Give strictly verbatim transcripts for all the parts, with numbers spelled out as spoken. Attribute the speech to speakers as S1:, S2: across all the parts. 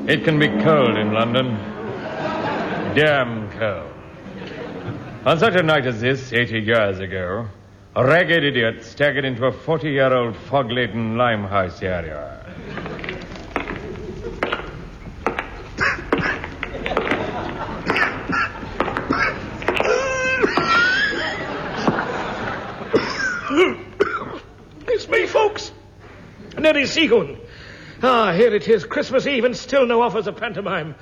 S1: It can be cold in London. Damn cold. On such a night as this, eighty years ago, a ragged idiot staggered into a forty-year-old fog-laden Limehouse area.
S2: It's me, folks. Neddy Seagoon. Ah, here it is, Christmas Eve, and still no offers of pantomime.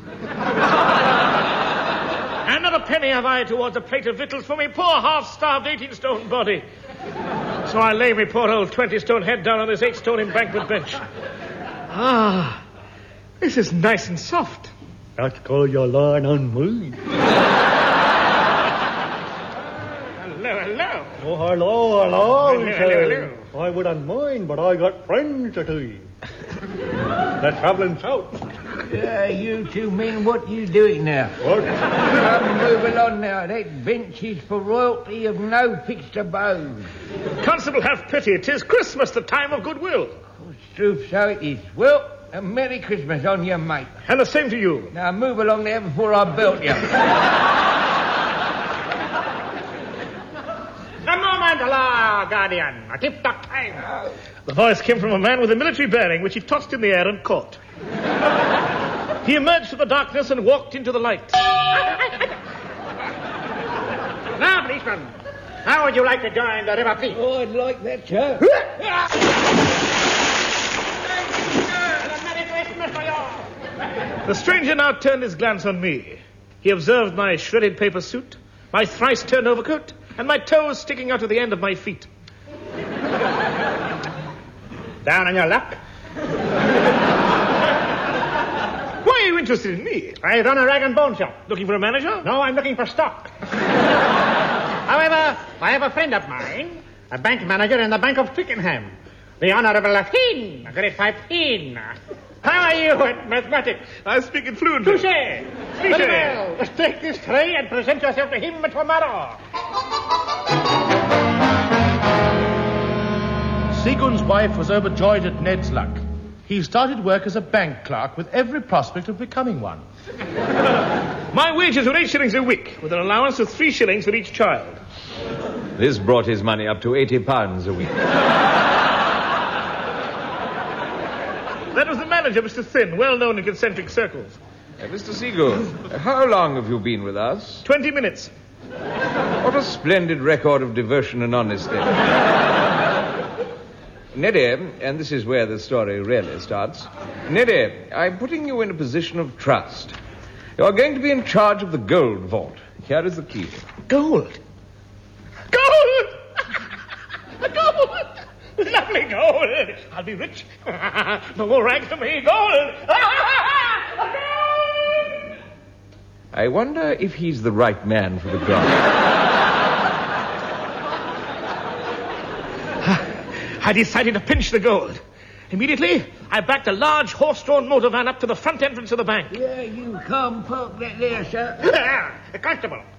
S2: Another penny have I towards a plate of victuals for me poor half-starved eighteen-stone body. So I lay me poor old twenty-stone head down on this eight-stone embankment bench. Ah, this is nice and soft.
S3: That's called your line on me.
S2: Hello, hello.
S3: Oh, hello, hello,
S2: Hello,
S3: sir.
S2: hello, hello.
S3: I wouldn't mind, but I got friends to see. They're travelling south.
S4: Uh, you two men, what you doing now?
S3: What?
S4: Come, move along now. That bench is for royalty of no fixed abode.
S2: Constable, have pity. 'Tis Christmas, the time of goodwill.
S4: Oh, truth, so it is. Well, a Merry Christmas on you, mate.
S2: And the same to you.
S4: Now move along there before I belt you.
S2: A moment, la, Guardian. A tip-top time. The voice came from a man with a military bearing, which he tossed in the air and caught. He emerged from the darkness and walked into the light.
S5: Now, policeman, how would you like to join the River Fleet?
S4: Oh, I'd like that, sir.
S2: The stranger now turned his glance on me. He observed my shredded paper suit, my thrice-turned overcoat, and my toes sticking out of the end of my feet.
S5: Down on your luck?
S2: Why are you interested in me?
S5: I run a rag and bone shop.
S2: Looking for a manager?
S5: No, I'm looking for stock. However, I have a friend of mine, a bank manager in the Bank of Twickenham, the Honourable Finn, a great five Finn. How are you at mathematics?
S2: I speak it fluently.
S5: Touché! Very well. Just take this tray and present yourself to him tomorrow.
S6: Seagoon's wife was overjoyed at Ned's luck. He started work as a bank clerk with every prospect of becoming one.
S2: My wages were eight shillings a week, with an allowance of three shillings for each child.
S1: This brought his money up to eighty pounds a week.
S2: That was the manager, Mister Thin, well known in concentric circles.
S1: Uh, Mister Seagoon, how long have you been with us?
S2: Twenty minutes.
S1: What a splendid record of devotion and honesty. Neddy, and this is where the story really starts. Neddy, I'm putting you in a position of trust. You're going to be in charge of the gold vault. Here is the key.
S2: Gold. Gold! Gold! Lovely gold. I'll be rich. No more rags for me. Gold! Gold!
S1: I wonder if he's the right man for the job.
S2: I decided to pinch the gold. Immediately, I backed a large horse-drawn motor van up to the front entrance of the bank.
S4: Yeah, you come park that there, sir.
S5: Constable,